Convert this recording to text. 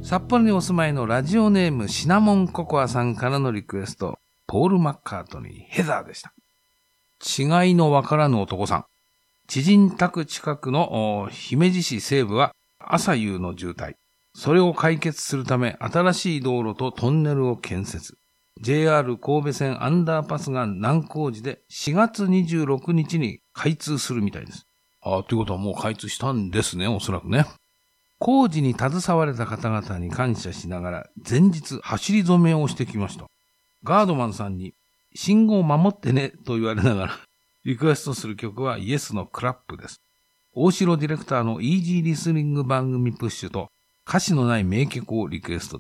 札幌にお住まいのラジオネームシナモンココアさんからのリクエスト、ポール・マッカートニー、ヘザーでした。違いのわからぬ男さん。知人宅近くの姫路市西部は朝夕の渋滞。それを解決するため新しい道路とトンネルを建設。JR 神戸線アンダーパスが難工事で4月26日に開通するみたいです。ということはもう開通したんですね、おそらくね。工事に携われた方々に感謝しながら前日走り初めをしてきました。ガードマンさんに信号を守ってねと言われながらリクエストする曲はイエスのクラップです。大城ディレクターのイージーリスニング番組プッシュと歌詞のない名曲をリクエスト。